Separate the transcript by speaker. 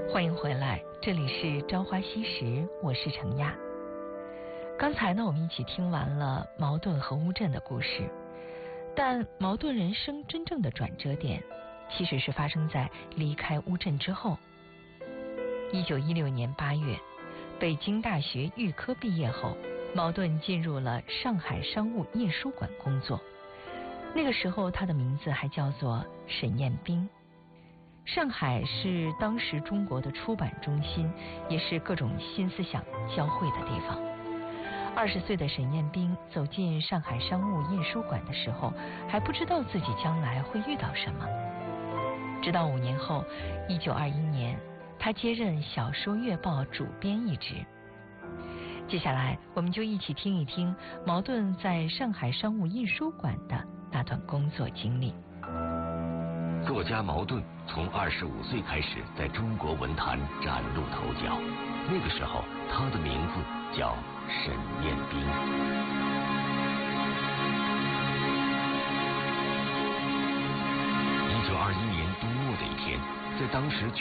Speaker 1: 欢迎回来，这里是朝花夕拾，我是程亚。刚才呢，我们一起听完了茅盾和乌镇的故事，但茅盾人生真正的转折点，其实是发生在离开乌镇之后。1916年8月，北京大学预科毕业后，茅盾进入了上海商务印书馆工作。那个时候，他的名字还叫做沈彦斌。上海是当时中国的出版中心，也是各种新思想交汇的地方。20岁的沈彦斌走进上海商务印书馆的时候，还不知道自己将来会遇到什么。直到5年后，1921年，他接任小说月报主编一职。接下来，我们就一起听一听茅盾在上海商务印书馆的那段工作经历。
Speaker 2: 作家茅盾从25岁开始在中国文坛崭露头角，那个时候他的名字叫沈彦斌。1921年冬末的一天，在当时